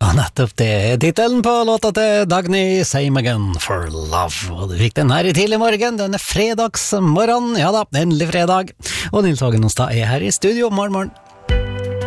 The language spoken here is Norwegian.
Ja, nettopp det er titelen på låta til Dagny, Same Again for Love. Og du fikk den her i tidlig morgen, denne fredagsmorgen. Ja da, endelig fredag. Og Nils Hågen Onsdag er her i studio, morgen.